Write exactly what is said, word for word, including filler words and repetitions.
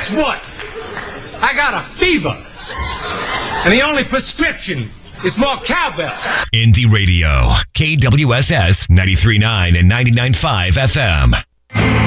guess what? I got a fever. And the only prescription is more cowbell. Indie Radio, K W S S ninety-three point nine and ninety-nine point five F M.